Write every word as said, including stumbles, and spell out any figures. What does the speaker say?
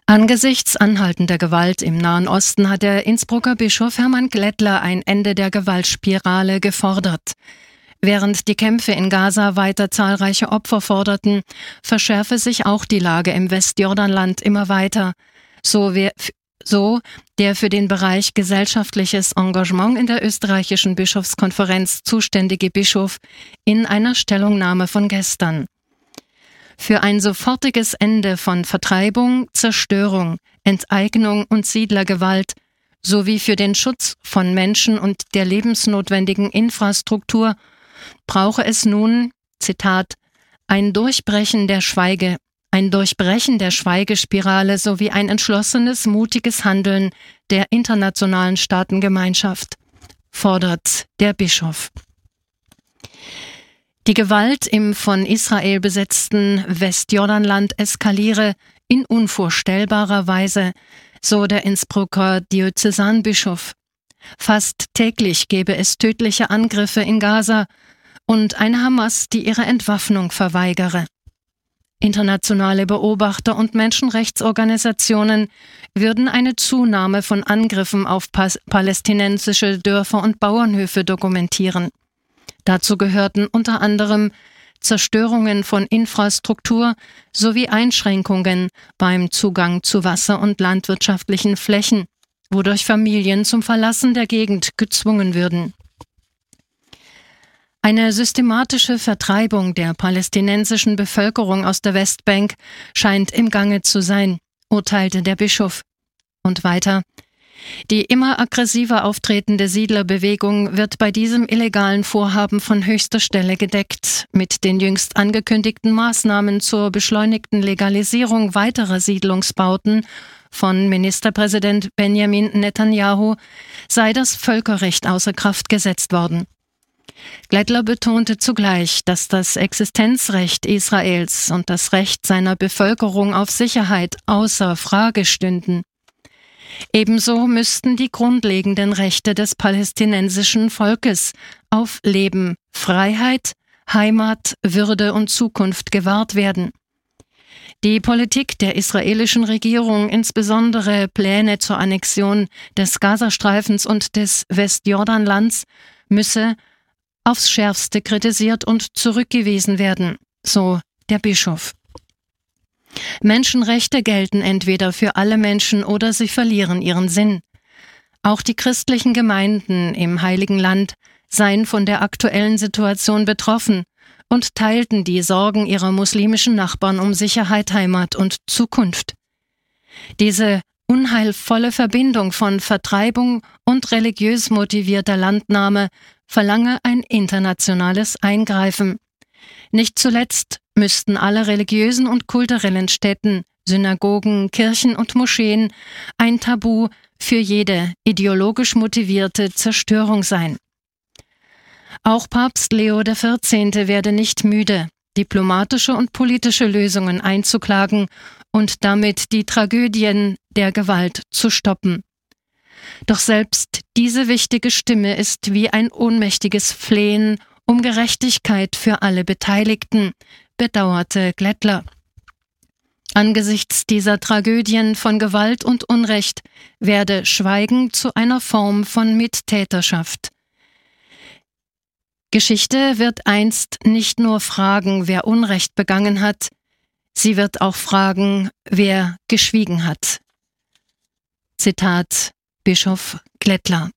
Angesichts anhaltender Gewalt im Nahen Osten hat der Innsbrucker Bischof Hermann Glättler ein Ende der Gewaltspirale gefordert. Während die Kämpfe in Gaza weiter zahlreiche Opfer forderten, verschärfe sich auch die Lage im Westjordanland immer weiter. So, wer, so der für den Bereich gesellschaftliches Engagement in der österreichischen Bischofskonferenz zuständige Bischof in einer Stellungnahme von gestern. Für ein sofortiges Ende von Vertreibung, Zerstörung, Enteignung und Siedlergewalt sowie für den Schutz von Menschen und der lebensnotwendigen Infrastruktur brauche es nun, Zitat, ein Durchbrechen der Schweige, ein Durchbrechen der Schweigespirale sowie ein entschlossenes, mutiges Handeln der internationalen Staatengemeinschaft, fordert der Bischof. Die Gewalt im von Israel besetzten Westjordanland eskaliere in unvorstellbarer Weise, so der Innsbrucker Diözesanbischof. Fast täglich gebe es tödliche Angriffe in Gaza und eine Hamas, die ihre Entwaffnung verweigere. Internationale Beobachter und Menschenrechtsorganisationen würden eine Zunahme von Angriffen auf pas- palästinensische Dörfer und Bauernhöfe dokumentieren. Dazu gehörten unter anderem Zerstörungen von Infrastruktur sowie Einschränkungen beim Zugang zu Wasser- und landwirtschaftlichen Flächen, wodurch Familien zum Verlassen der Gegend gezwungen würden. Eine systematische Vertreibung der palästinensischen Bevölkerung aus der Westbank scheint im Gange zu sein, urteilte der Bischof. Und weiter: Die immer aggressiver auftretende Siedlerbewegung wird bei diesem illegalen Vorhaben von höchster Stelle gedeckt. Mit den jüngst angekündigten Maßnahmen zur beschleunigten Legalisierung weiterer Siedlungsbauten von Ministerpräsident Benjamin Netanyahu sei das Völkerrecht außer Kraft gesetzt worden. Glättler betonte zugleich, dass das Existenzrecht Israels und das Recht seiner Bevölkerung auf Sicherheit außer Frage stünden. Ebenso müssten die grundlegenden Rechte des palästinensischen Volkes auf Leben, Freiheit, Heimat, Würde und Zukunft gewahrt werden. Die Politik der israelischen Regierung, insbesondere Pläne zur Annexion des Gazastreifens und des Westjordanlands, müsse aufs Schärfste kritisiert und zurückgewiesen werden, so der Bischof. Menschenrechte gelten entweder für alle Menschen oder sie verlieren ihren Sinn. Auch die christlichen Gemeinden im Heiligen Land seien von der aktuellen Situation betroffen und teilten die Sorgen ihrer muslimischen Nachbarn um Sicherheit, Heimat und Zukunft. Diese unheilvolle Verbindung von Vertreibung und religiös motivierter Landnahme verlange ein internationales Eingreifen. Nicht zuletzt müssten alle religiösen und kulturellen Stätten, Synagogen, Kirchen und Moscheen ein Tabu für jede ideologisch motivierte Zerstörung sein. Auch Papst Leo der Vierzehnte werde nicht müde, diplomatische und politische Lösungen einzuklagen und damit die Tragödien der Gewalt zu stoppen. Doch selbst diese wichtige Stimme ist wie ein ohnmächtiges Flehen um Gerechtigkeit für alle Beteiligten, bedauerte Glättler. Angesichts dieser Tragödien von Gewalt und Unrecht werde Schweigen zu einer Form von Mittäterschaft. Geschichte wird einst nicht nur fragen, wer Unrecht begangen hat, sie wird auch fragen, wer geschwiegen hat. Zitat Bischof Glättler.